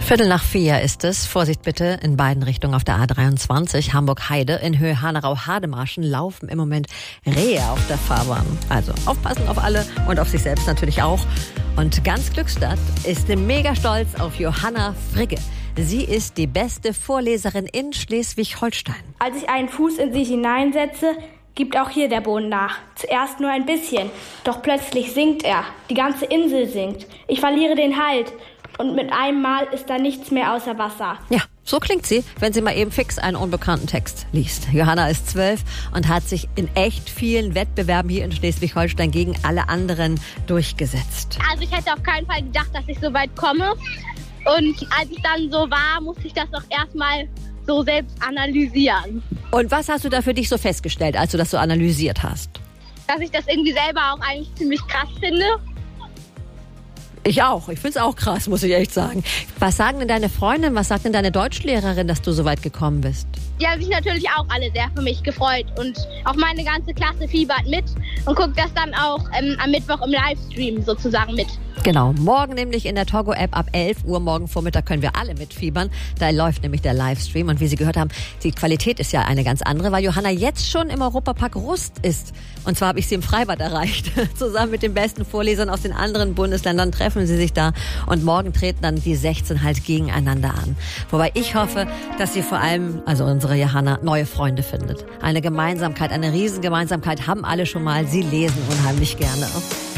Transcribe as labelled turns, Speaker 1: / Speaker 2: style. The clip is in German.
Speaker 1: 3:15 ist es. Vorsicht bitte in beiden Richtungen auf der A23 Hamburg-Heide. In Höhe Hanau-Hademarschen laufen im Moment Rehe auf der Fahrbahn. Also aufpassen auf alle und auf sich selbst natürlich auch. Und ganz Glückstadt ist mega stolz auf Johanna Frigge. Sie ist die beste Vorleserin in Schleswig-Holstein.
Speaker 2: Als ich einen Fuß in sie hineinsetze, gibt auch hier der Boden nach. Zuerst nur ein bisschen, doch plötzlich sinkt er. Die ganze Insel sinkt. Ich verliere den Halt. Und mit einem Mal ist da nichts mehr außer Wasser.
Speaker 1: Ja, so klingt sie, wenn sie mal eben fix einen unbekannten Text liest. Johanna ist 12 und hat sich in echt vielen Wettbewerben hier in Schleswig-Holstein gegen alle anderen durchgesetzt.
Speaker 3: Also ich hätte auf keinen Fall gedacht, dass ich so weit komme. Und als ich dann so war, musste ich das auch erstmal so selbst analysieren.
Speaker 1: Und was hast du da für dich so festgestellt, als du das so analysiert hast?
Speaker 3: Dass ich das irgendwie selber auch eigentlich ziemlich krass finde.
Speaker 1: Ich auch. Ich finde es auch krass, muss ich echt sagen. Was sagen denn deine Freundin, was sagt denn deine Deutschlehrerin, dass du so weit gekommen bist?
Speaker 3: Die haben sich natürlich auch alle sehr für mich gefreut. Und auch meine ganze Klasse fiebert mit und guckt das dann auch am Mittwoch im Livestream sozusagen mit.
Speaker 1: Genau, morgen nämlich in der Togo-App ab 11 Uhr, morgen Vormittag können wir alle mitfiebern. Da läuft nämlich der Livestream und wie Sie gehört haben, die Qualität ist ja eine ganz andere, weil Johanna jetzt schon im Europapark Rust ist. Und zwar habe ich sie im Freibad erreicht. Zusammen mit den besten Vorlesern aus den anderen Bundesländern treffen sie sich da und morgen treten dann die 16 halt gegeneinander an. Wobei ich hoffe, dass sie vor allem, also unsere Johanna, neue Freunde findet. Eine Gemeinsamkeit, eine Riesengemeinsamkeit haben alle schon mal. Sie lesen unheimlich gerne.